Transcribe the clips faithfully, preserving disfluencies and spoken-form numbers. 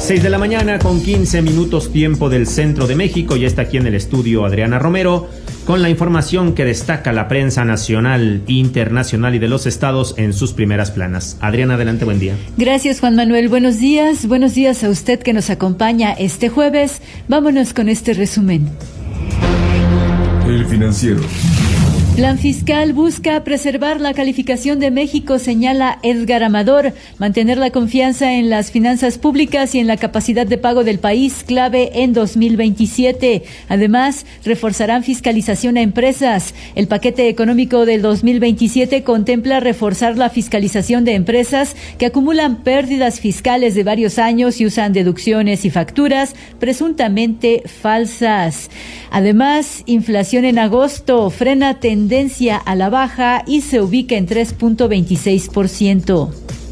seis de la mañana con quince minutos tiempo del centro de México. Ya está aquí en el estudio Adriana Romero con la información que destaca la prensa nacional, internacional y de los estados en sus primeras planas. Adriana, adelante, buen día. Gracias, Juan Manuel. Buenos días. Buenos días a usted que nos acompaña este jueves. Vámonos con este resumen. El Financiero. Plan fiscal busca preservar la calificación de México, señala Edgar Amador. Mantener la confianza en las finanzas públicas y en la capacidad de pago del país, clave en dos mil veintisiete. Además, reforzarán fiscalización a empresas. El paquete económico del dos mil veintisiete contempla reforzar la fiscalización de empresas que acumulan pérdidas fiscales de varios años y usan deducciones y facturas presuntamente falsas. Además, inflación en agosto frena tendencia tendencia a la baja y se ubica en tres punto veintiséis por ciento.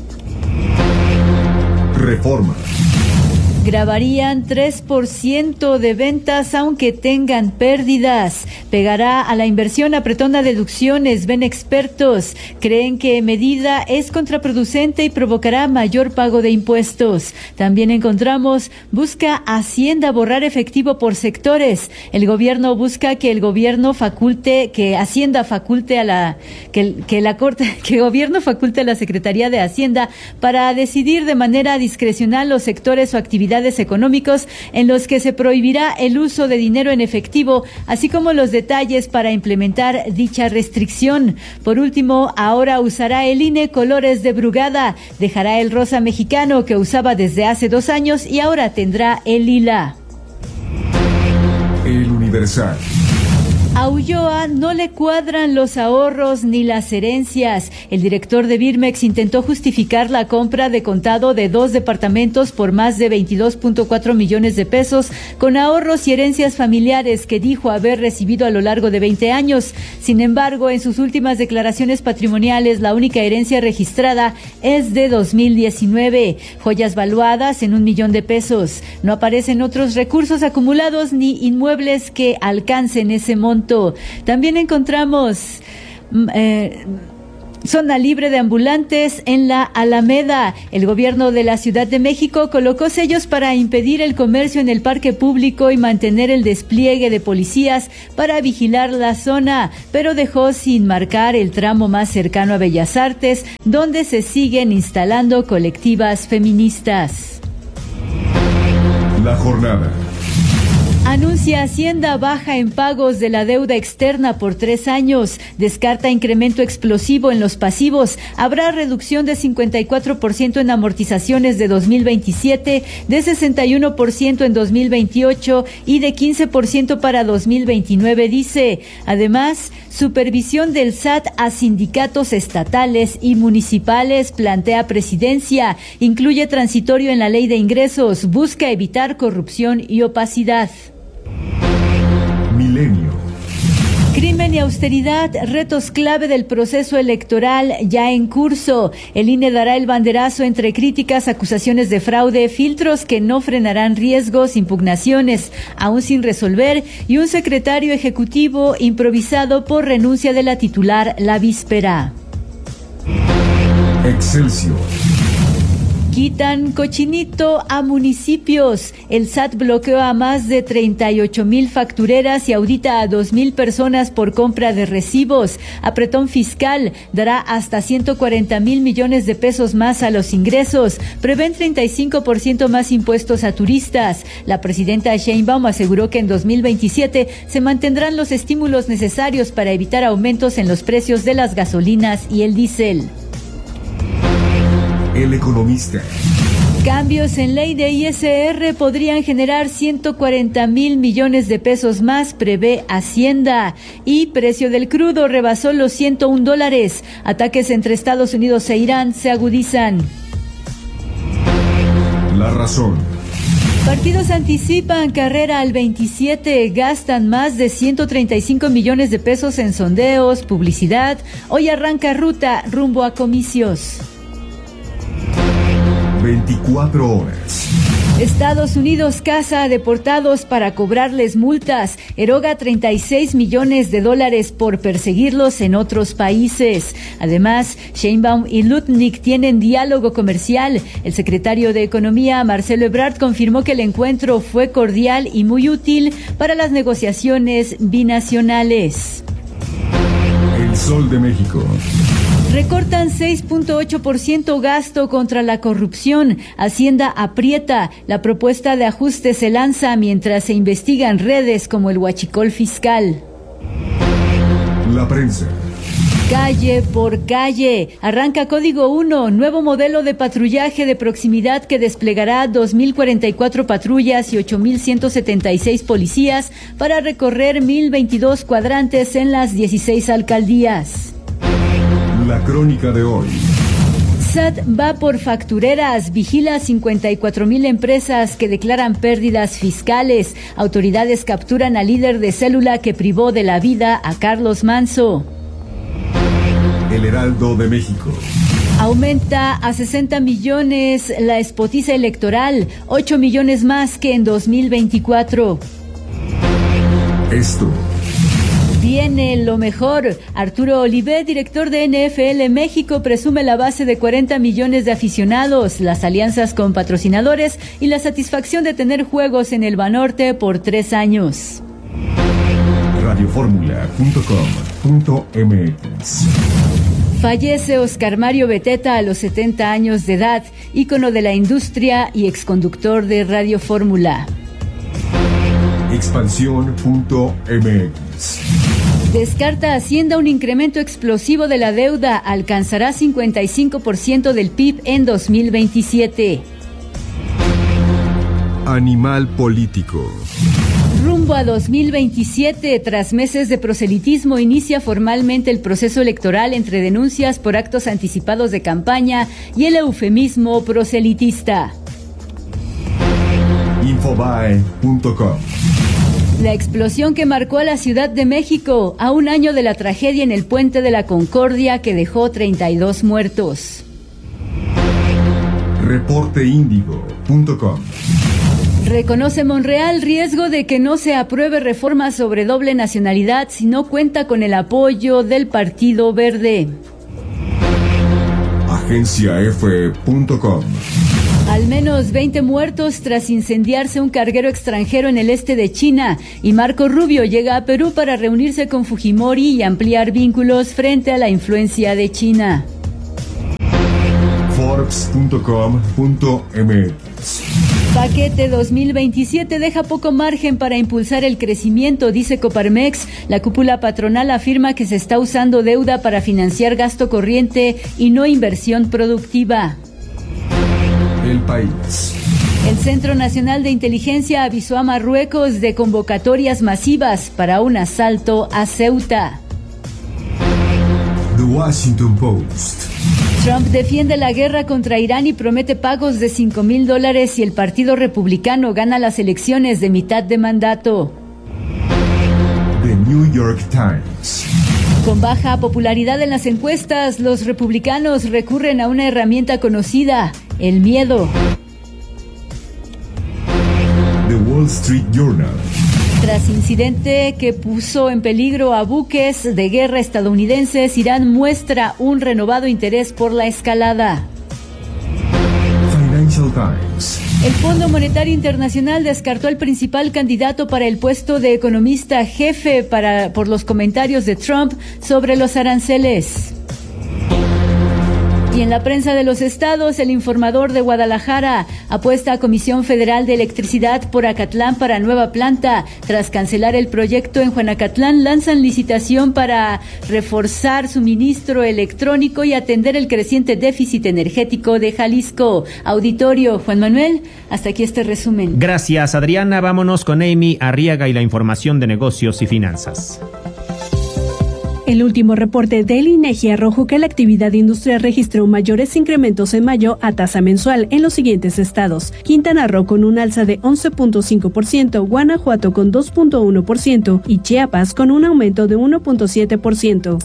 Reforma. Grabarían tres por ciento de ventas aunque tengan pérdidas. Pegará a la inversión apretón a deducciones, ven expertos. Creen que medida es contraproducente y provocará mayor pago de impuestos. También encontramos, busca Hacienda borrar efectivo por sectores. El gobierno busca que el gobierno faculte, que Hacienda faculte a la, que, que la Corte, que el gobierno faculte a la Secretaría de Hacienda para decidir de manera discrecional los sectores o actividades económicos en los que se prohibirá el uso de dinero en efectivo, así como los detalles para implementar dicha restricción. Por último, ahora usará el I N E colores de Brugada, dejará el rosa mexicano que usaba desde hace dos años y ahora tendrá el lila. El Universal. A Ulloa no le cuadran los ahorros ni las herencias. El director de Birmex intentó justificar la compra de contado de dos departamentos por más de veintidós punto cuatro millones de pesos con ahorros y herencias familiares que dijo haber recibido a lo largo de veinte años. Sin embargo, en sus últimas declaraciones patrimoniales, la única herencia registrada es de dos mil diecinueve. Joyas valuadas en un millón de pesos. No aparecen otros recursos acumulados ni inmuebles que alcancen ese monto. También encontramos eh, zona libre de ambulantes en la Alameda. El gobierno de la Ciudad de México colocó sellos para impedir el comercio en el parque público y mantener el despliegue de policías para vigilar la zona, pero dejó sin marcar el tramo más cercano a Bellas Artes, donde se siguen instalando colectivas feministas. La jornada. Anuncia Hacienda baja en pagos de la deuda externa por tres años. Descarta incremento explosivo en los pasivos. Habrá reducción de cincuenta y cuatro por ciento en amortizaciones de dos mil veintisiete, de sesenta y uno por ciento en dos mil veintiocho y de quince por ciento para dos mil veintinueve, dice. Además, supervisión del S A T a sindicatos estatales y municipales, plantea Presidencia. Incluye transitorio en la ley de ingresos. Busca evitar corrupción y opacidad. Milenio. Crimen y austeridad, retos clave del proceso electoral ya en curso. El I N E dará el banderazo entre críticas, acusaciones de fraude, filtros que no frenarán riesgos, impugnaciones aún sin resolver y un secretario ejecutivo improvisado por renuncia de la titular la víspera. Excelsior. Quitan cochinito a municipios. El S A T bloqueó a más de treinta y ocho mil factureras y audita a dos mil personas por compra de recibos. Apretón fiscal dará hasta ciento cuarenta mil millones de pesos más a los ingresos. Prevén treinta y cinco por ciento más impuestos a turistas. La presidenta Sheinbaum aseguró que en dos mil veintisiete se mantendrán los estímulos necesarios para evitar aumentos en los precios de las gasolinas y el diésel. El Economista. Cambios en ley de I S R podrían generar ciento cuarenta mil millones de pesos más, prevé Hacienda. Y precio del crudo rebasó los ciento un dólares. Ataques entre Estados Unidos e Irán se agudizan. La Razón. Partidos anticipan carrera al veintisiete, gastan más de ciento treinta y cinco millones de pesos en sondeos, publicidad. Hoy arranca ruta rumbo a comicios. veinticuatro horas. Estados Unidos caza a deportados para cobrarles multas, eroga treinta y seis millones de dólares por perseguirlos en otros países. Además, Sheinbaum y Lutnick tienen diálogo comercial. El secretario de Economía, Marcelo Ebrard, confirmó que el encuentro fue cordial y muy útil para las negociaciones binacionales. El Sol de México. Recortan seis punto ocho por ciento gasto contra la corrupción. Hacienda aprieta. La propuesta de ajuste se lanza mientras se investigan redes como el huachicol fiscal. La prensa. Calle por calle. Arranca Código uno, nuevo modelo de patrullaje de proximidad que desplegará dos mil cuarenta y cuatro patrullas y ocho mil ciento setenta y seis policías para recorrer mil veintidós cuadrantes en las dieciséis alcaldías. La crónica de hoy. S A T va por factureras, vigila cincuenta y cuatro mil empresas que declaran pérdidas fiscales. Autoridades capturan al líder de célula que privó de la vida a Carlos Manso. El Heraldo de México. Aumenta a sesenta millones la espotiza electoral, ocho millones más que en dos mil veinticuatro. Esto. Viene lo mejor. Arturo Olivet, director de N F L México, presume la base de cuarenta millones de aficionados, las alianzas con patrocinadores y la satisfacción de tener juegos en el Banorte por tres años. radioformula punto com punto m x. Fallece Oscar Mario Beteta a los setenta años de edad, ícono de la industria y exconductor de Radio Fórmula. Expansión punto m x. Descarta Hacienda un incremento explosivo de la deuda, alcanzará cincuenta y cinco por ciento del P I B en dos mil veintisiete. Animal político. Rumbo a dos mil veintisiete, tras meses de proselitismo, inicia formalmente el proceso electoral entre denuncias por actos anticipados de campaña y el eufemismo proselitista. Infobae punto com. La explosión que marcó a la Ciudad de México a un año de la tragedia en el Puente de la Concordia que dejó treinta y dos muertos. reporte índigo punto com. Reconoce Monreal riesgo de que no se apruebe reforma sobre doble nacionalidad si no cuenta con el apoyo del Partido Verde. Agencia F punto com. Al menos veinte muertos tras incendiarse un carguero extranjero en el este de China, y Marco Rubio llega a Perú para reunirse con Fujimori y ampliar vínculos frente a la influencia de China. Forbes punto com punto m x. Paquete dos mil veintisiete deja poco margen para impulsar el crecimiento, dice Coparmex. La cúpula patronal afirma que se está usando deuda para financiar gasto corriente y no inversión productiva. El País. El Centro Nacional de Inteligencia avisó a Marruecos de convocatorias masivas para un asalto a Ceuta. The Washington Post. Trump defiende la guerra contra Irán y promete pagos de cinco mil dólares si el Partido Republicano gana las elecciones de mitad de mandato. The New York Times. Con baja popularidad en las encuestas, los republicanos recurren a una herramienta conocida, el miedo. The Wall Street Journal. Tras incidente que puso en peligro a buques de guerra estadounidenses, Irán muestra un renovado interés por la escalada. Financial Times. El Fondo Monetario Internacional descartó al principal candidato para el puesto de economista jefe para, por los comentarios de Trump sobre los aranceles. Y en la prensa de los estados, el Informador de Guadalajara apuesta a Comisión Federal de Electricidad por Acatlán para nueva planta. Tras cancelar el proyecto en Juanacatlán, lanzan licitación para reforzar suministro electrónico y atender el creciente déficit energético de Jalisco. Auditorio, Juan Manuel, hasta aquí este resumen. Gracias, Adriana. Vámonos con Amy Arriaga y la información de negocios y finanzas. El último reporte del INEGI arrojó que la actividad industrial registró mayores incrementos en mayo a tasa mensual en los siguientes estados: Quintana Roo con un alza de once punto cinco por ciento, Guanajuato con dos punto uno por ciento y Chiapas con un aumento de uno punto siete por ciento.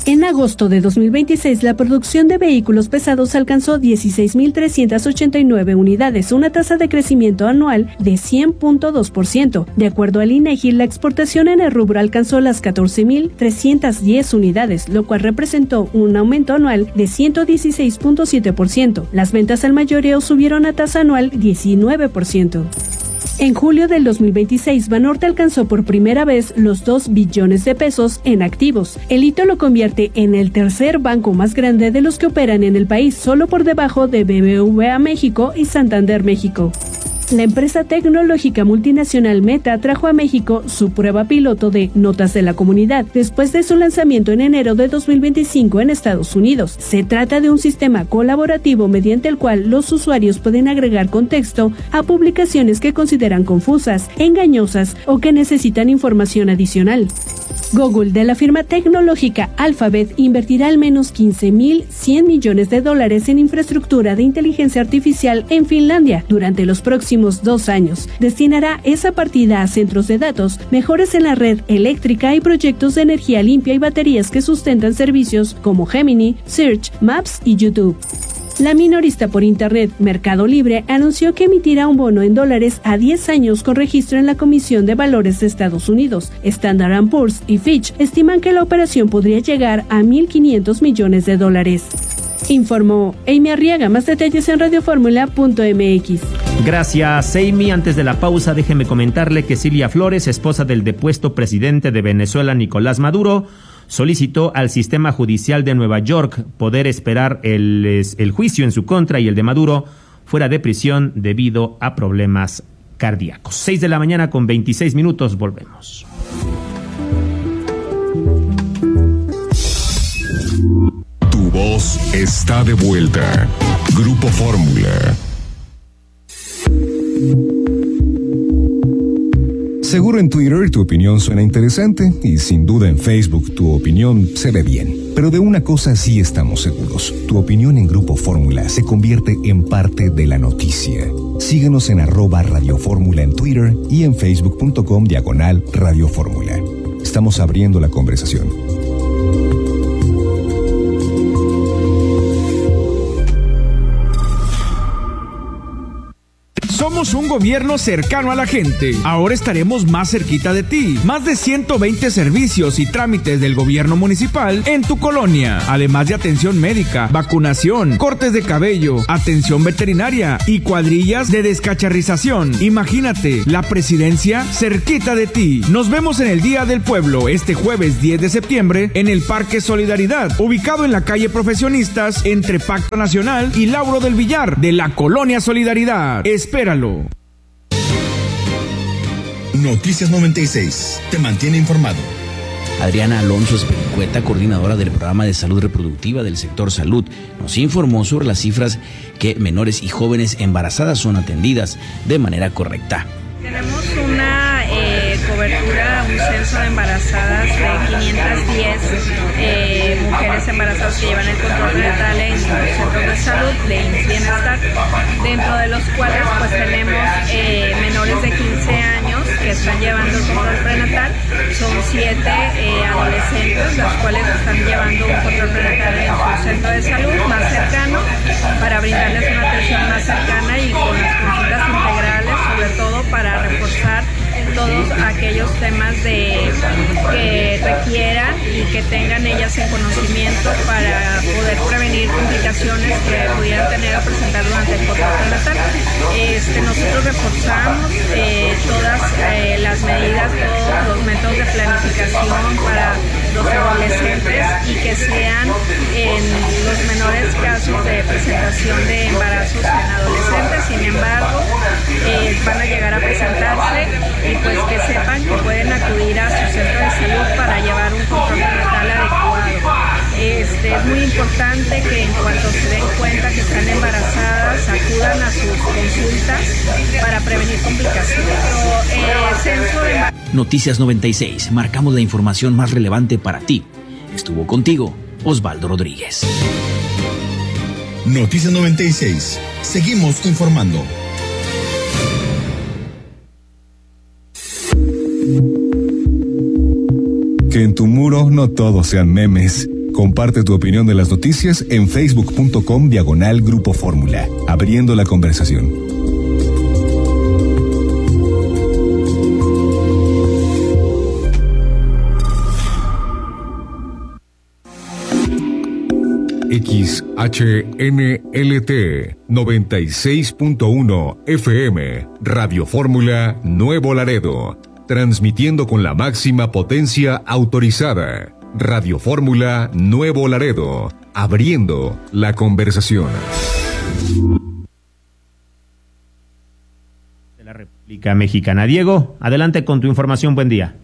En agosto de dos mil veintiséis, la producción de vehículos pesados alcanzó dieciséis mil trescientas ochenta y nueve unidades, una tasa de crecimiento anual de cien punto dos por ciento. De acuerdo al INEGI, la exportación en el rubro alcanzó las catorce mil trescientas diez unidades, lo cual representó un aumento anual de ciento dieciséis punto siete por ciento. Las ventas al mayoreo subieron a tasa anual diecinueve por ciento. En julio del dos mil veintiséis, Banorte alcanzó por primera vez los dos billones de pesos en activos. El hito lo convierte en el tercer banco más grande de los que operan en el país, solo por debajo de B B V A México y Santander México. La empresa tecnológica multinacional Meta trajo a México su prueba piloto de Notas de la Comunidad, después de su lanzamiento en enero de dos mil veinticinco en Estados Unidos. Se trata de un sistema colaborativo mediante el cual los usuarios pueden agregar contexto a publicaciones que consideran confusas, engañosas o que necesitan información adicional. Google, de la firma tecnológica Alphabet, invertirá al menos quince mil cien millones de dólares en infraestructura de inteligencia artificial en Finlandia durante los próximos dos años. Destinará esa partida a centros de datos, mejoras en la red eléctrica y proyectos de energía limpia y baterías que sustentan servicios como Gemini, Search, Maps y YouTube. La minorista por Internet Mercado Libre anunció que emitirá un bono en dólares a diez años con registro en la Comisión de Valores de Estados Unidos. Standard and Poor's y Fitch estiman que la operación podría llegar a mil quinientos millones de dólares. Informó Amy Arriaga. Más detalles en radioformula punto m x. Gracias, Amy. Antes de la pausa, déjeme comentarle que Cilia Flores, esposa del depuesto presidente de Venezuela, Nicolás Maduro, solicitó al sistema judicial de Nueva York poder esperar el, el juicio en su contra y el de Maduro fuera de prisión debido a problemas cardíacos. Seis de la mañana con veintiséis minutos, volvemos. Tu voz está de vuelta. Grupo Fórmula. Seguro en Twitter tu opinión suena interesante y sin duda en Facebook tu opinión se ve bien. Pero de una cosa sí estamos seguros. Tu opinión en Grupo Fórmula se convierte en parte de la noticia. Síguenos en arroba Radio Fórmula en Twitter y en facebook punto com diagonal Radio Fórmula. Estamos abriendo la conversación. Somos un gobierno cercano a la gente. Ahora estaremos más cerquita de ti. Más de ciento veinte servicios y trámites del gobierno municipal en tu colonia. Además de atención médica, vacunación, cortes de cabello, atención veterinaria y cuadrillas de descacharrización. Imagínate, la presidencia cerquita de ti. Nos vemos en el Día del Pueblo este jueves diez de septiembre en el Parque Solidaridad, ubicado en la calle Profesionistas entre Pacto Nacional y Lauro del Villar de la Colonia Solidaridad. Espéralo. Noticias noventa y seis te mantiene informado. Adriana Alonso Espericueta, coordinadora del programa de salud reproductiva del sector salud, nos informó sobre las cifras que menores y jóvenes embarazadas son atendidas de manera correcta. Tenemos una eh, cobertura, un censo de embarazadas de quinientas diez eh, mujeres embarazadas que llevan el control prenatal en los centros de salud de I M S S Bienestar, dentro de los cuales pues tenemos eh, menores de quince años que están llevando el control prenatal. Son siete eh, adolescentes las cuales están llevando un control prenatal en su centro de salud más cercano para brindarles una atención más cercana y con las consultas integrales, sobre todo para reforzar todos aquellos temas de que requieran y que tengan ellas en conocimiento para poder prevenir complicaciones que pudieran tener o presentar durante el control prenatal. Este, nosotros reforzamos eh, todas eh, las medidas, todos los métodos de planificación para los adolescentes y que sean en los menores casos de presentación de embarazos en adolescentes. Sin embargo, eh, van a llegar a presentarse y pues que sepan que pueden acudir a su centro de salud para llevar un control prenatal adecuado. Este, es muy importante que en cuanto se den cuenta que están embarazadas, acudan a sus consultas para prevenir complicaciones. Eh, censo de embar- Noticias noventa y seis, marcamos la información más relevante para ti. Estuvo contigo Osvaldo Rodríguez. Noticias noventa y seis, seguimos informando. Que en tu muro no todos sean memes. Comparte tu opinión de las noticias en facebook.com diagonal Grupo Fórmula. Abriendo la conversación. X H N L T noventa y seis punto uno F M, Radio Fórmula Nuevo Laredo, transmitiendo con la máxima potencia autorizada. Radio Fórmula Nuevo Laredo, abriendo la conversación. De la República Mexicana. Diego, adelante con tu información, buen día.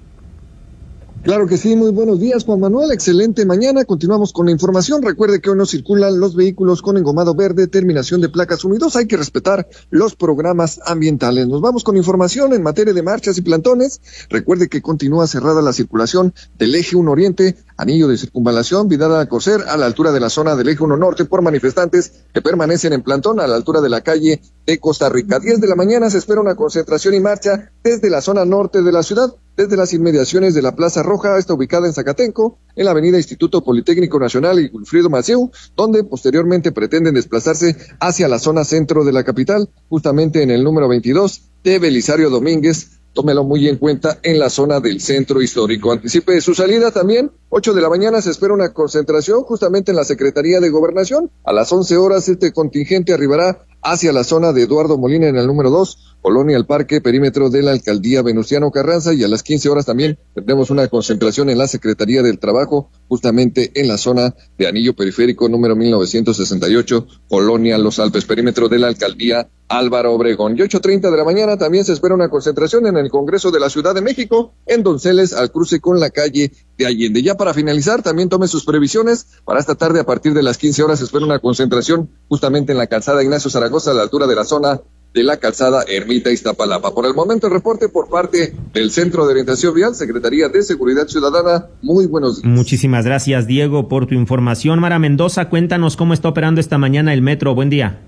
Claro que sí, muy buenos días, Juan Manuel, excelente mañana. Continuamos con la información. Recuerde que hoy no circulan los vehículos con engomado verde, terminación de placas uno y dos. Hay que respetar los programas ambientales. Nos vamos con información en materia de marchas y plantones. Recuerde que continúa cerrada la circulación del eje uno Oriente, anillo de circunvalación, Vidal Alcocer, a la altura de la zona del eje uno Norte, por manifestantes que permanecen en plantón a la altura de la calle de Costa Rica. diez de la mañana se espera una concentración y marcha desde la zona norte de la ciudad, desde las inmediaciones de la Plaza Roja, está ubicada en Zacatenco, en la avenida Instituto Politécnico Nacional y Wilfrido Maciú, donde posteriormente pretenden desplazarse hacia la zona centro de la capital, justamente en el número veintidós de Belisario Domínguez. Tómelo muy en cuenta en la zona del centro histórico. Anticipe su salida también. ocho de la mañana se espera una concentración justamente en la Secretaría de Gobernación. A las once horas este contingente arribará hacia la zona de Eduardo Molina en el número dos, Colonia El Parque, perímetro de la Alcaldía Venustiano Carranza, y a las quince horas también tendremos una concentración en la Secretaría del Trabajo, justamente en la zona de Anillo Periférico número mil novecientos sesenta y ocho, Colonia Los Alpes, perímetro de la Alcaldía Álvaro Obregón. Y ocho treinta de la mañana también se espera una concentración en el Congreso de la Ciudad de México, en Donceles, al cruce con la calle de Allende. Ya para finalizar, también tome sus previsiones. Para esta tarde, a partir de las quince horas, se espera una concentración justamente en la calzada Ignacio Zaragoza, a la altura de la zona de la calzada Ermita Iztapalapa. Por el momento, el reporte por parte del Centro de Orientación Vial, Secretaría de Seguridad Ciudadana. Muy buenos días. Muchísimas gracias, Diego, por tu información. Mara Mendoza, cuéntanos cómo está operando esta mañana el metro. Buen día.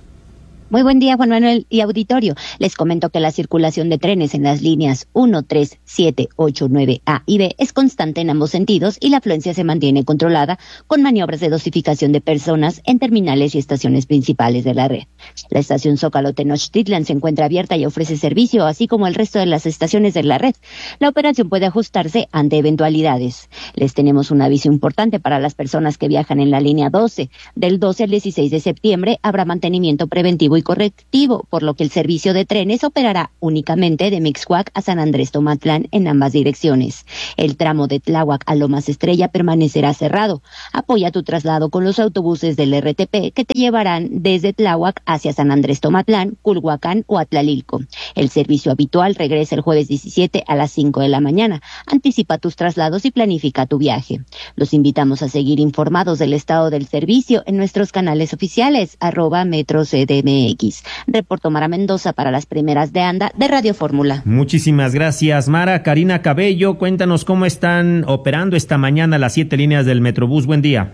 Muy buen día, Juan Manuel y auditorio. Les comento que la circulación de trenes en las líneas uno, tres, siete, ocho, nueve A y B es constante en ambos sentidos y la afluencia se mantiene controlada con maniobras de dosificación de personas en terminales y estaciones principales de la red. La estación Zócalo Tenochtitlan se encuentra abierta y ofrece servicio, así como el resto de las estaciones de la red. La operación puede ajustarse ante eventualidades. Les tenemos un aviso importante para las personas que viajan en la línea doce. Del doce al dieciséis de septiembre habrá mantenimiento preventivo y correctivo, por lo que el servicio de trenes operará únicamente de Mixcoac a San Andrés Tomatlán en ambas direcciones. El tramo de Tláhuac a Lomas Estrella permanecerá cerrado. Apoya tu traslado con los autobuses del R T P que te llevarán desde Tláhuac hacia San Andrés Tomatlán, Culhuacán o Atlalilco. El servicio habitual regresa el jueves diecisiete a las cinco de la mañana. Anticipa tus traslados y planifica tu viaje. Los invitamos a seguir informados del estado del servicio en nuestros canales oficiales, arroba Metro C D M X. Reportó Mara Mendoza para las primeras de anda de Radio Fórmula. Muchísimas gracias, Mara. Karina Cabello, cuéntanos cómo están operando esta mañana las siete líneas del Metrobús. Buen día.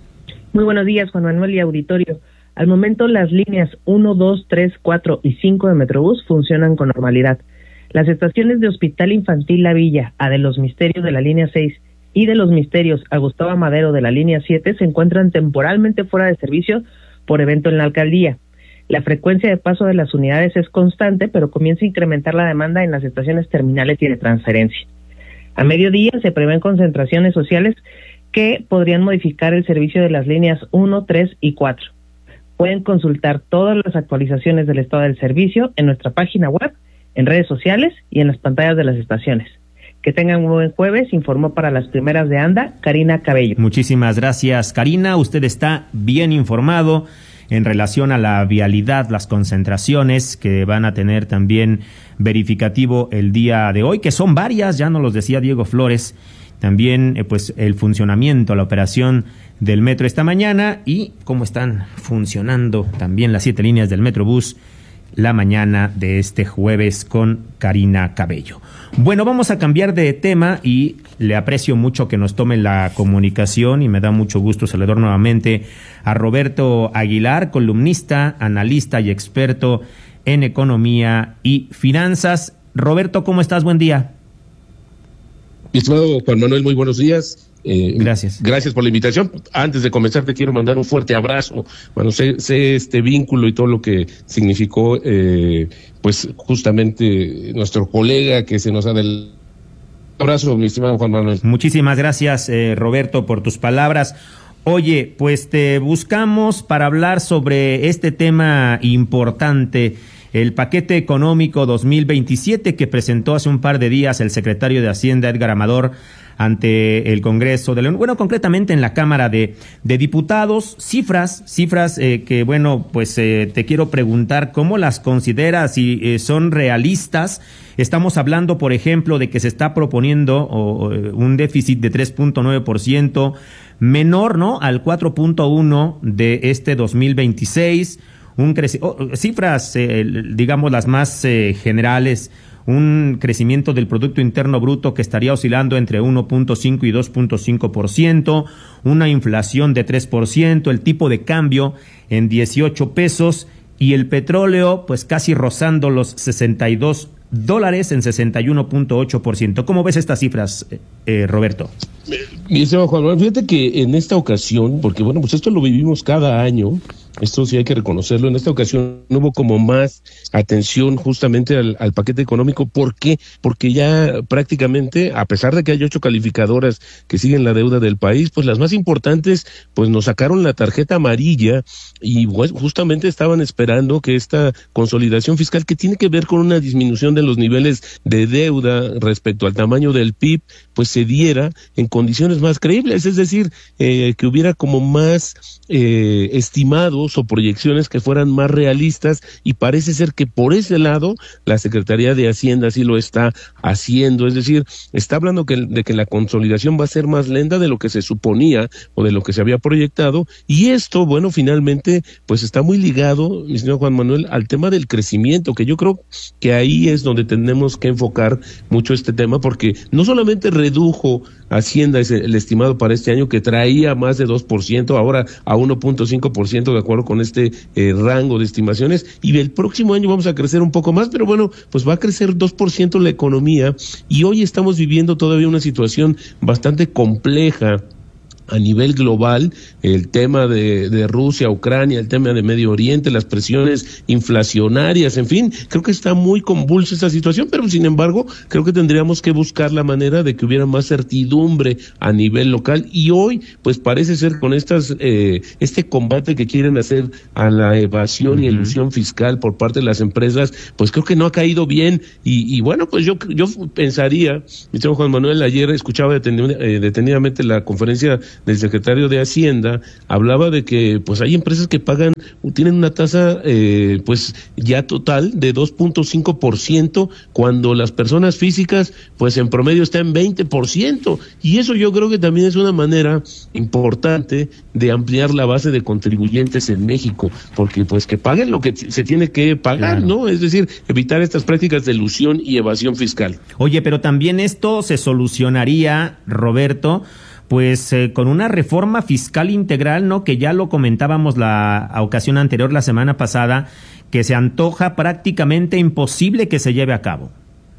Muy buenos días, Juan Manuel y auditorio. Al momento las líneas uno, dos, tres, cuatro y cinco de Metrobús funcionan con normalidad. Las estaciones de Hospital Infantil La Villa, a de los Misterios de la línea seis y de los Misterios a Gustavo Madero de la línea siete se encuentran temporalmente fuera de servicio por evento en la alcaldía. La frecuencia de paso de las unidades es constante, pero comienza a incrementar la demanda en las estaciones terminales y de transferencia. A mediodía se prevén concentraciones sociales que podrían modificar el servicio de las líneas uno, tres y cuatro. Pueden consultar todas las actualizaciones del estado del servicio en nuestra página web, en redes sociales y en las pantallas de las estaciones. Que tengan un buen jueves, informó para las primeras de anda Karina Cabello. Muchísimas gracias, Karina. Usted está bien informado en relación a la vialidad, las concentraciones que van a tener también verificativo el día de hoy, que son varias, ya nos los decía Diego Flores. También eh, pues el funcionamiento, la operación del metro esta mañana y cómo están funcionando también las siete líneas del Metrobús la mañana de este jueves con Karina Cabello. Bueno, vamos a cambiar de tema y le aprecio mucho que nos tome la comunicación y me da mucho gusto saludar nuevamente a Roberto Aguilar, columnista, analista y experto en economía y finanzas. Roberto, ¿cómo estás? Buen día. Estimado Juan Manuel, muy buenos días. Eh, gracias. Gracias por la invitación. Antes de comenzar te quiero mandar un fuerte abrazo. Bueno, sé, sé este vínculo y todo lo que significó, eh, pues justamente nuestro colega que se nos ha del abrazo, mi estimado Juan Manuel. Muchísimas gracias, eh, Roberto, por tus palabras. Oye, pues te buscamos para hablar sobre este tema importante, el paquete económico dos mil veintisiete que presentó hace un par de días el secretario de Hacienda, Edgar Amador, ante el Congreso de León, bueno, concretamente en la Cámara de, de Diputados. Cifras, cifras eh, que, bueno, pues eh, te quiero preguntar, ¿cómo las consideras? Si eh, son realistas. Estamos hablando, por ejemplo, de que se está proponiendo oh, un déficit de tres punto nueve por ciento, menor, ¿no?, al cuatro punto uno de este dos mil veintiséis, un creci- oh, cifras, eh, digamos, las más eh, generales, un crecimiento del Producto Interno Bruto que estaría oscilando entre uno punto cinco y dos punto cinco por ciento, una inflación de tres por ciento, el tipo de cambio en dieciocho pesos y el petróleo pues casi rozando los sesenta y dos dólares en sesenta y uno punto ocho por ciento. ¿Cómo ves estas cifras, eh, Roberto? Mi estimado Juan Manuel, fíjate que en esta ocasión, porque bueno, pues esto lo vivimos cada año, esto sí hay que reconocerlo, en esta ocasión hubo como más atención justamente al, al paquete económico. ¿Por qué? Porque ya prácticamente, a pesar de que hay ocho calificadoras que siguen la deuda del país, pues las más importantes pues nos sacaron la tarjeta amarilla y bueno, justamente estaban esperando que esta consolidación fiscal, que tiene que ver con una disminución de los niveles de deuda respecto al tamaño del P I B, pues se diera en condiciones más creíbles, es decir, eh, que hubiera como más eh, estimados o proyecciones que fueran más realistas, y parece ser que por ese lado la Secretaría de Hacienda sí lo está haciendo, es decir, está hablando que, de que la consolidación va a ser más lenta de lo que se suponía o de lo que se había proyectado, y esto, bueno, finalmente pues está muy ligado, mi señor Juan Manuel, al tema del crecimiento, que yo creo que ahí es donde tenemos que enfocar mucho este tema, porque no solamente redujo Hacienda ese, el estimado para este año, que traía más de dos por ciento, ahora a uno punto cinco por ciento de acuerdo con este eh, rango de estimaciones, y el próximo año vamos a crecer un poco más, pero bueno, pues va a crecer dos por ciento la economía, y hoy estamos viviendo todavía una situación bastante compleja a nivel global, el tema de, de Rusia, Ucrania, el tema de Medio Oriente, las presiones inflacionarias, en fin, creo que está muy convulsa esta situación, pero sin embargo, creo que tendríamos que buscar la manera de que hubiera más certidumbre a nivel local, y hoy, pues parece ser con estas, eh, este combate que quieren hacer a la evasión uh-huh. y elusión fiscal por parte de las empresas, pues creo que no ha caído bien, y, y bueno, pues yo, yo pensaría, mi señor Juan Manuel, ayer escuchaba detenid, eh, detenidamente la conferencia del secretario de Hacienda, hablaba de que pues hay empresas que pagan, tienen una tasa eh, pues ya total de dos punto cinco por ciento, cuando las personas físicas pues en promedio está en veinte por ciento, y eso yo creo que también es una manera importante de ampliar la base de contribuyentes en México, porque pues que paguen lo que se tiene que pagar, claro, ¿no? Es decir, evitar estas prácticas de elusión y evasión fiscal. Oye, pero también esto se solucionaría, Roberto, pues eh, con una reforma fiscal integral, ¿no?, que ya lo comentábamos la ocasión anterior, la semana pasada, que se antoja prácticamente imposible que se lleve a cabo.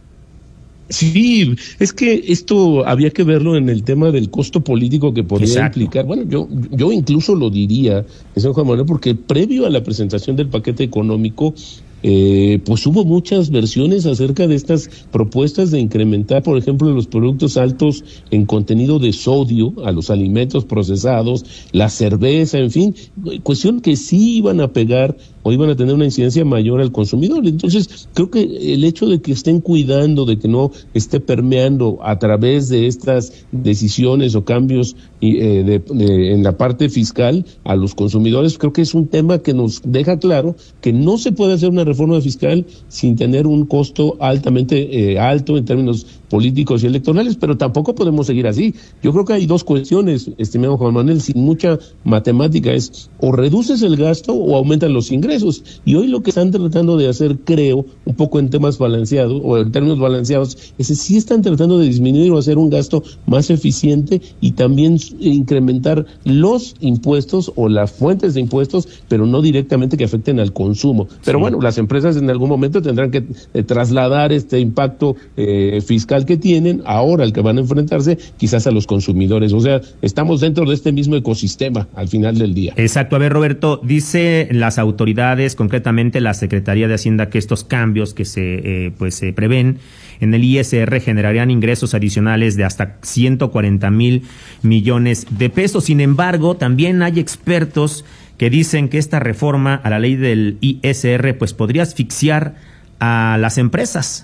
Sí, es que esto había que verlo en el tema del costo político que podría Exacto. implicar. Bueno, yo yo incluso lo diría, señor Juan Manuel, porque previo a la presentación del paquete económico, Eh, pues hubo muchas versiones acerca de estas propuestas de incrementar, por ejemplo, los productos altos en contenido de sodio a los alimentos procesados, la cerveza, en fin, cuestión que sí iban a pegar o iban a tener una incidencia mayor al consumidor. Entonces, creo que el hecho de que estén cuidando, de que no esté permeando a través de estas decisiones o cambios eh, de, de, en la parte fiscal a los consumidores, creo que es un tema que nos deja claro que no se puede hacer una reforma fiscal sin tener un costo altamente eh, alto en términos políticos y electorales, pero tampoco podemos seguir así. Yo creo que hay dos cuestiones, estimado Juan Manuel, sin mucha matemática, es o reduces el gasto o aumentan los ingresos, y hoy lo que están tratando de hacer, creo, un poco en temas balanceados, o en términos balanceados, es que sí están tratando de disminuir o hacer un gasto más eficiente y también incrementar los impuestos o las fuentes de impuestos, pero no directamente que afecten al consumo. Pero sí. bueno, las empresas en algún momento tendrán que eh, trasladar este impacto eh, fiscal que tienen ahora al que van a enfrentarse, quizás a los consumidores. O sea, estamos dentro de este mismo ecosistema al final del día. Exacto. A ver, Roberto, dice las autoridades, concretamente la Secretaría de Hacienda, que estos cambios que se eh, pues se prevén en el I S R generarían ingresos adicionales de hasta ciento cuarenta mil millones de pesos. Sin embargo, también hay expertos que dicen que esta reforma a la ley del I S R pues podría asfixiar a las empresas.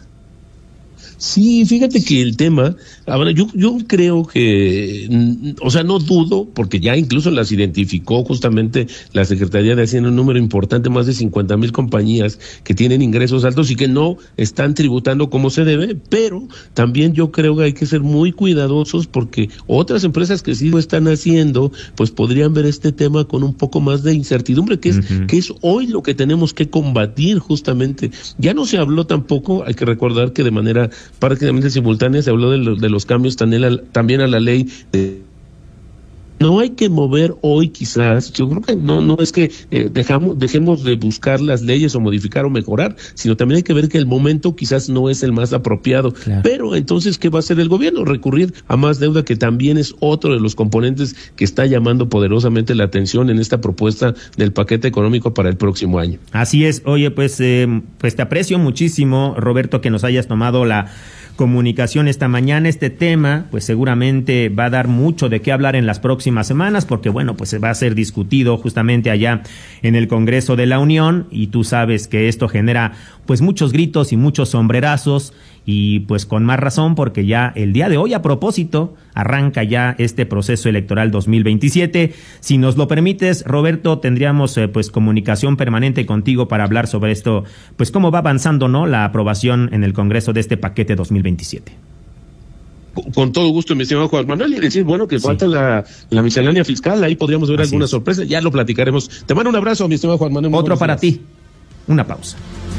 Sí, fíjate que el tema, ahora yo yo creo que, o sea, no dudo, porque ya incluso las identificó justamente la Secretaría de Hacienda un número importante, más de cincuenta mil compañías que tienen ingresos altos y que no están tributando como se debe, pero también yo creo que hay que ser muy cuidadosos porque otras empresas que sí lo están haciendo, pues podrían ver este tema con un poco más de incertidumbre, que es, uh-huh. que es hoy lo que tenemos que combatir justamente. Ya no se habló tampoco, hay que recordar que de manera prácticamente simultánea se habló de, lo, de los cambios también a, también a la ley de... No hay que mover hoy quizás, yo creo que no no es que eh, dejamos dejemos de buscar las leyes o modificar o mejorar, sino también hay que ver que el momento quizás no es el más apropiado. Claro. Pero entonces, ¿qué va a hacer el gobierno? Recurrir a más deuda, que también es otro de los componentes que está llamando poderosamente la atención en esta propuesta del paquete económico para el próximo año. Así es. Oye, pues, eh, pues te aprecio muchísimo, Roberto, que nos hayas tomado la comunicación esta mañana. Este tema pues seguramente va a dar mucho de qué hablar en las próximas semanas, porque bueno, pues se va a ser discutido justamente allá en el Congreso de la Unión, y tú sabes que esto genera pues muchos gritos y muchos sombrerazos, y pues con más razón, porque ya el día de hoy, a propósito, arranca ya este proceso electoral dos mil veintisiete. Si nos lo permites, Roberto, tendríamos eh, pues comunicación permanente contigo para hablar sobre esto, pues cómo va avanzando, ¿no?, la aprobación en el Congreso de este paquete dos mil veintisiete. Con todo gusto, mi estimado Juan Manuel, y decir, bueno, que sí. falta la, la miscelánea fiscal, ahí podríamos ver Así alguna es. sorpresa, ya lo platicaremos. Te mando un abrazo, mi estimado Juan Manuel. Otro para días. ti. Una pausa.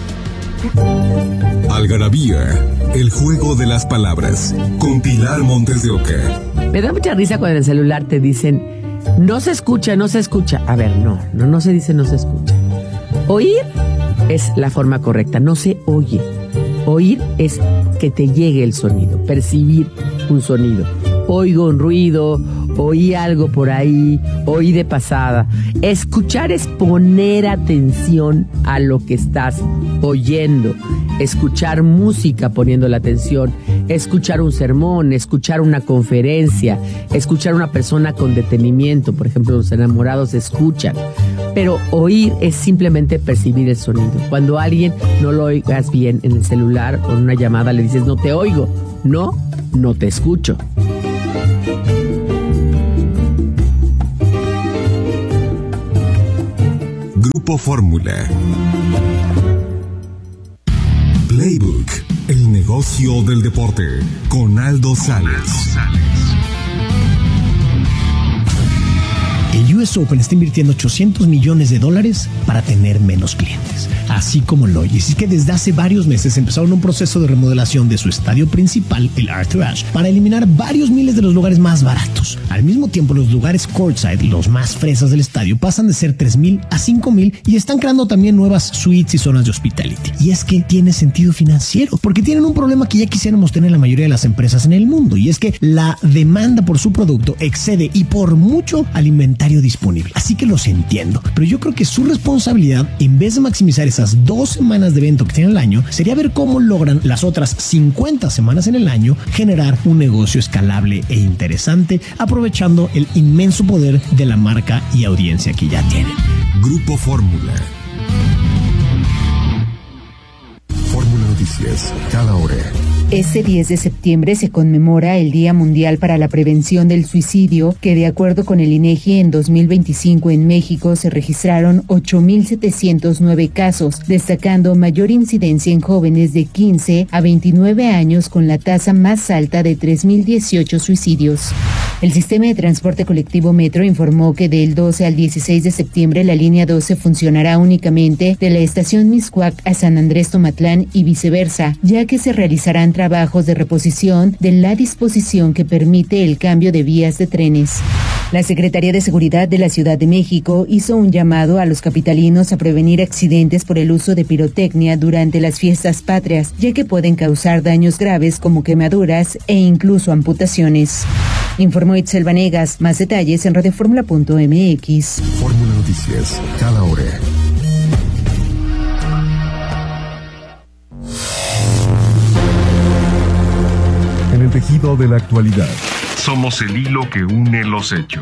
Algarabía, el juego de las palabras, con Pilar Montes de Oca. Me da mucha risa cuando en el celular te dicen, no se escucha, no se escucha. A ver, no, no, no se dice no se escucha. Oír es la forma correcta, no se oye. Oír es que te llegue el sonido, percibir un sonido. Oigo un ruido, oí algo por ahí, oí de pasada. Escuchar es poner atención a lo que estás oyendo. Escuchar música poniendo la atención. Escuchar un sermón, escuchar una conferencia, escuchar a una persona con detenimiento. Por ejemplo, los enamorados escuchan. Pero oír es simplemente percibir el sonido. Cuando a alguien no lo oigas bien en el celular o en una llamada, le dices, no te oigo. No, no te escucho. Grupo Fórmula. Playbook, el negocio del deporte, con Aldo Sales. El U S Open está invirtiendo ochocientos millones de dólares para tener menos clientes, así como lo oyes. Y es que desde hace varios meses empezaron un proceso de remodelación de su estadio principal, el Arthur Ashe, para eliminar varios miles de los lugares más baratos. Al mismo tiempo, los lugares courtside, los más fresas del estadio, pasan de ser tres mil a cinco mil y están creando también nuevas suites y zonas de hospitality. Y es que tiene sentido financiero, porque tienen un problema que ya quisiéramos tener la mayoría de las empresas en el mundo, y es que la demanda por su producto excede y por mucho al inventario disponible. Así que los entiendo, pero yo creo que su responsabilidad, en vez de maximizar esas dos semanas de evento que tienen el año, sería ver cómo logran las otras cincuenta semanas en el año generar un negocio escalable e interesante, aprovechando el inmenso poder de la marca y audiencia que ya tienen. Grupo Fórmula. Fórmula Noticias, cada hora. Este diez de septiembre se conmemora el Día Mundial para la Prevención del Suicidio, que de acuerdo con el INEGI en dos mil veinticinco en México se registraron ocho mil setecientos nueve casos, destacando mayor incidencia en jóvenes de quince a veintinueve años, con la tasa más alta de tres mil dieciocho suicidios. El sistema de transporte colectivo Metro informó que del doce al dieciséis de septiembre la línea doce funcionará únicamente de la estación Mixcoac a San Andrés Tomatlán y viceversa, ya que se realizarán trabajos de reposición de la disposición que permite el cambio de vías de trenes. La Secretaría de Seguridad de la Ciudad de México hizo un llamado a los capitalinos a prevenir accidentes por el uso de pirotecnia durante las fiestas patrias, ya que pueden causar daños graves como quemaduras e incluso amputaciones. Informó Itzel Vanegas. Más detalles en radioformula punto m x. Fórmula Noticias, cada hora. En el tejido de la actualidad. Somos el hilo que une los hechos.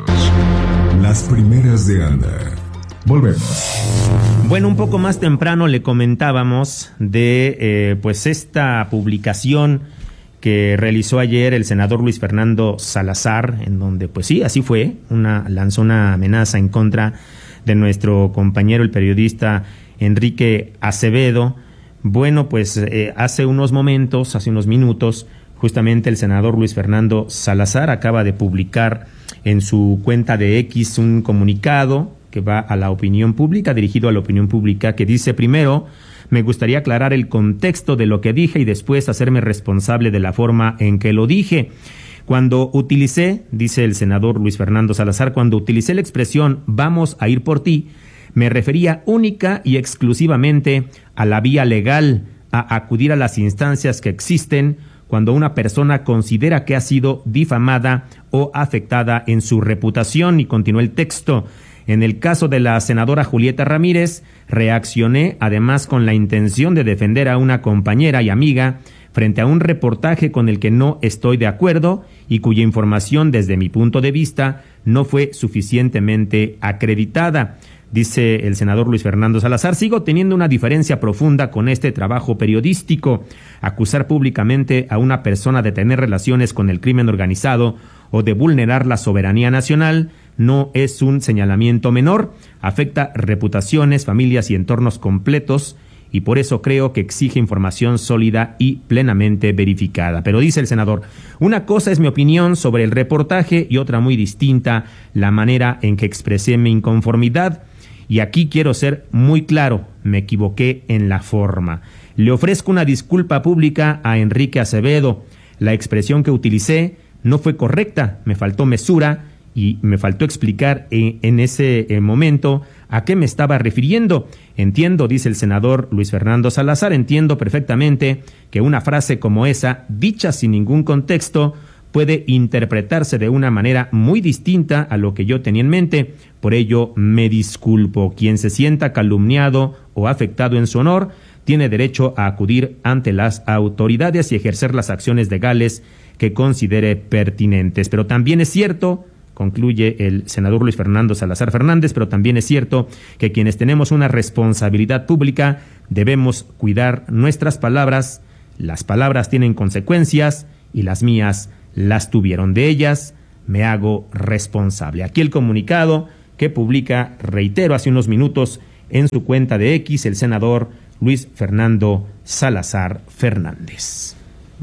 Las primeras de Anda. Volvemos. Bueno, un poco más temprano le comentábamos de eh, pues esta publicación que realizó ayer el senador Luis Fernando Salazar, en donde pues sí, así fue, una lanzó una amenaza en contra de nuestro compañero, el periodista Enrique Acevedo. Bueno, pues eh, hace unos momentos, hace unos minutos, justamente el senador Luis Fernando Salazar acaba de publicar en su cuenta de X un comunicado que va a la opinión pública, dirigido a la opinión pública, que dice: primero, me gustaría aclarar el contexto de lo que dije y después hacerme responsable de la forma en que lo dije. Cuando utilicé, dice el senador Luis Fernando Salazar, cuando utilicé la expresión vamos a ir por ti, me refería única y exclusivamente a la vía legal, a acudir a las instancias que existen cuando una persona considera que ha sido difamada o afectada en su reputación. Y continuó el texto: en el caso de la senadora Julieta Ramírez, reaccioné además con la intención de defender a una compañera y amiga frente a un reportaje con el que no estoy de acuerdo y cuya información desde mi punto de vista no fue suficientemente acreditada. Dice el senador Luis Fernando Salazar: sigo teniendo una diferencia profunda con este trabajo periodístico. Acusar públicamente a una persona de tener relaciones con el crimen organizado o de vulnerar la soberanía nacional no es un señalamiento menor, afecta reputaciones, familias y entornos completos, y por eso creo que exige información sólida y plenamente verificada. Pero dice el senador: una cosa es mi opinión sobre el reportaje y otra muy distinta la manera en que expresé mi inconformidad. Y aquí quiero ser muy claro, me equivoqué en la forma. Le ofrezco una disculpa pública a Enrique Acevedo. La expresión que utilicé no fue correcta, me faltó mesura y me faltó explicar en, en ese eh, momento a qué me estaba refiriendo. Entiendo, dice el senador Luis Fernando Salazar, entiendo perfectamente que una frase como esa, dicha sin ningún contexto, puede interpretarse de una manera muy distinta a lo que yo tenía en mente. Por ello, me disculpo. Quien se sienta calumniado o afectado en su honor tiene derecho a acudir ante las autoridades y ejercer las acciones legales que considere pertinentes. Pero también es cierto, concluye el senador Luis Fernando Salazar Fernández, pero también es cierto que quienes tenemos una responsabilidad pública debemos cuidar nuestras palabras. Las palabras tienen consecuencias y las mías las tuvieron. De ellas me hago responsable. Aquí el comunicado que publica, reitero, hace unos minutos en su cuenta de X el senador Luis Fernando Salazar Fernández.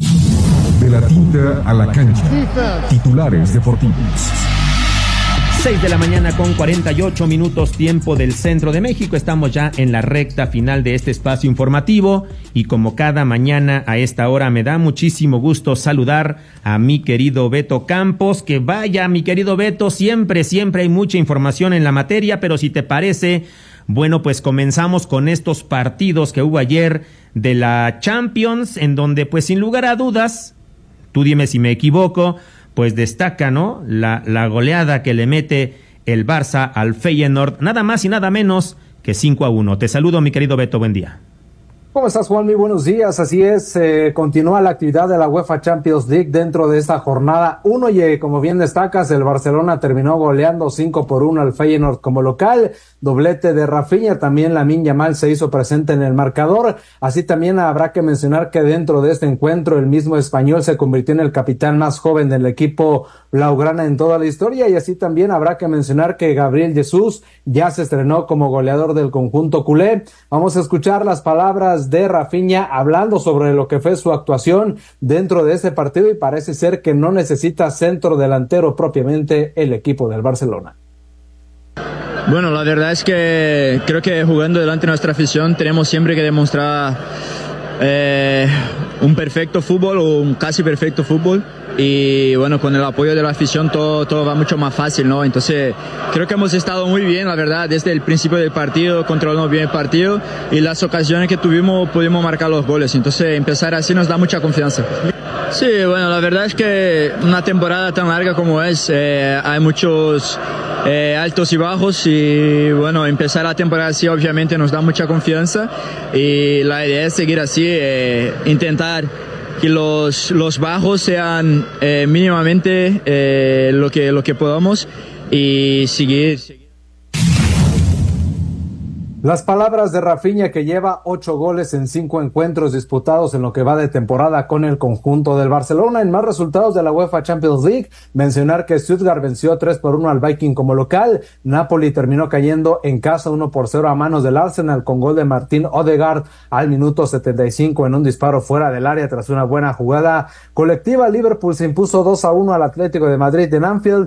De la tinta a la cancha. Titulares deportivos. seis de la mañana con cuarenta y ocho minutos, tiempo del centro de México. Estamos ya en la recta final de este espacio informativo y como cada mañana a esta hora me da muchísimo gusto saludar a mi querido Beto Campos. Que vaya, mi querido Beto, siempre, siempre hay mucha información en la materia, pero si te parece, bueno, pues comenzamos con estos partidos que hubo ayer de la Champions, en donde pues sin lugar a dudas, tú dime si me equivoco, pues destaca, ¿no?, la, la goleada que le mete el Barça al Feyenoord, nada más y nada menos que cinco a uno. Te saludo, mi querido Beto, buen día. ¿Cómo estás, Juan? Muy buenos días. Así es, eh, continúa la actividad de la UEFA Champions League dentro de esta jornada uno y eh, como bien destacas, el Barcelona terminó goleando cinco por uno al Feyenoord como local, doblete de Rafinha, también Lamine Yamal se hizo presente en el marcador. Así también habrá que mencionar que dentro de este encuentro el mismo español se convirtió en el capitán más joven del equipo blaugrana en toda la historia, y así también habrá que mencionar que Gabriel Jesús ya se estrenó como goleador del conjunto culé. Vamos a escuchar las palabras de Rafinha hablando sobre lo que fue su actuación dentro de este partido, y parece ser que no necesita centro delantero propiamente el equipo del Barcelona. Bueno, la verdad es que creo que jugando delante de nuestra afición tenemos siempre que demostrar eh, un perfecto fútbol o un casi perfecto fútbol. Y bueno, con el apoyo de la afición todo, todo va mucho más fácil, ¿no? Entonces creo que hemos estado muy bien, la verdad, desde el principio del partido, controlamos bien el partido y las ocasiones que tuvimos pudimos marcar los goles. Entonces empezar así nos da mucha confianza. Sí, bueno, la verdad es que una temporada tan larga como es, eh, hay muchos eh, altos y bajos y bueno, empezar la temporada así obviamente nos da mucha confianza y la idea es seguir así, eh, intentar que los, los bajos sean eh, mínimamente eh, lo que, lo que podamos y seguir, seguir. Las palabras de Rafinha, que lleva ocho goles en cinco encuentros disputados en lo que va de temporada con el conjunto del Barcelona. En más resultados de la UEFA Champions League, mencionar que Stuttgart venció tres por uno al Viking como local. Napoli terminó cayendo en casa uno por cero a manos del Arsenal con gol de Martín Odegaard al minuto setenta y cinco en un disparo fuera del área tras una buena jugada colectiva. Liverpool se impuso dos a uno al Atlético de Madrid en Anfield.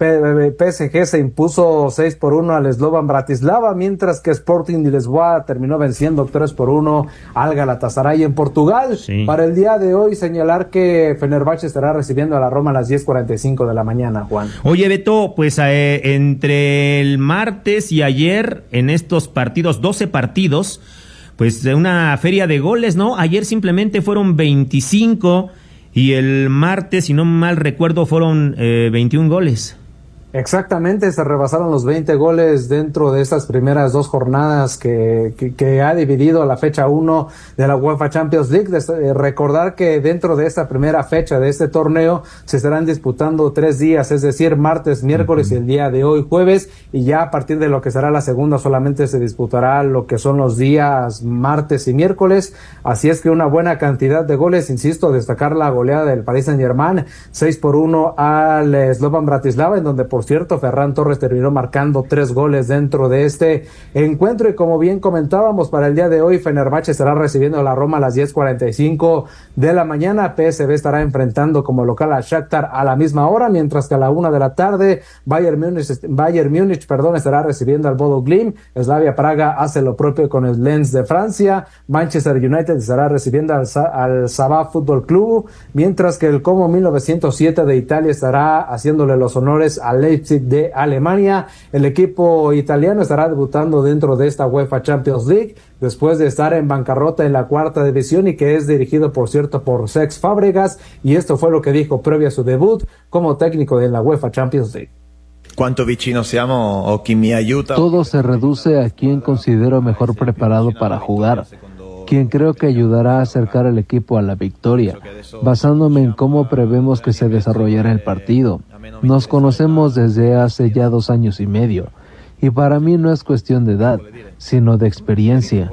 P S G se impuso seis por uno al Slovan Bratislava, mientras que Sporting de Lisboa terminó venciendo tres por uno al Galatasaray en Portugal. Sí. Para el día de hoy, señalar que Fenerbahce estará recibiendo a la Roma a las diez cuarenta y cinco de la mañana, Juan. Oye, Beto, pues eh, entre el martes y ayer, en estos partidos, doce partidos, pues de una feria de goles, ¿no? Ayer simplemente fueron veinticinco y el martes, si no mal recuerdo, fueron eh, veintiún goles. Exactamente, se rebasaron los veinte goles dentro de estas primeras dos jornadas que, que, que ha dividido la fecha uno de la UEFA Champions League. De, recordar que dentro de esta primera fecha de este torneo se estarán disputando tres días, es decir, martes, miércoles uh-huh. y el día de hoy, jueves, y ya a partir de lo que será la segunda solamente se disputará lo que son los días martes y miércoles. Así es que una buena cantidad de goles, insisto, destacar la goleada del Paris Saint-Germain, seis por uno al Slovan Bratislava, en donde por Por cierto, Ferran Torres terminó marcando tres goles dentro de este encuentro y como bien comentábamos, para el día de hoy Fenerbahce estará recibiendo a la Roma a las diez cuarenta y cinco de la mañana. P S V estará enfrentando como local a Shakhtar a la misma hora, mientras que a la una de la tarde Bayern Múnich, Bayern Múnich perdón, estará recibiendo al Bodo Glimt. Slavia Praga hace lo propio con el Lens de Francia. Manchester United estará recibiendo al, al Sabah Fútbol Club, mientras que el Como mil novecientos siete de Italia estará haciéndole los honores al Leipzig de Alemania. El equipo italiano estará debutando dentro de esta UEFA Champions League después de estar en bancarrota en la cuarta división y que es dirigido, por cierto, por Cesc Fábregas, y esto fue lo que dijo previo a su debut como técnico de la UEFA Champions League. ¿Cuánto vicino siamo o chi mi aiuta? Todo se reduce a quién considero mejor preparado para jugar, quien creo que ayudará a acercar al equipo a la victoria, basándome en cómo prevemos que se desarrollará el partido. Nos conocemos desde hace ya dos años y medio, y para mí no es cuestión de edad, sino de experiencia.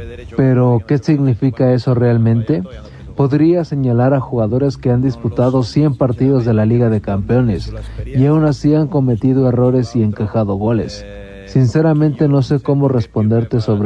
Pero, ¿qué significa eso realmente? Podría señalar a jugadores que han disputado cien partidos de la Liga de Campeones, y aún así han cometido errores y encajado goles. Sinceramente no sé cómo responderte sobre